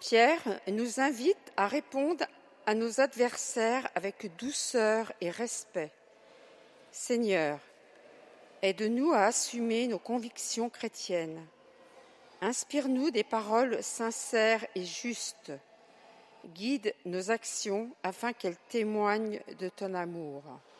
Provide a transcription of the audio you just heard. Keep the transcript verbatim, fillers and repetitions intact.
Pierre nous invite à répondre à nos adversaires avec douceur et respect. Seigneur, aide-nous à assumer nos convictions chrétiennes. Inspire-nous des paroles sincères et justes. Guide nos actions afin qu'elles témoignent de ton amour.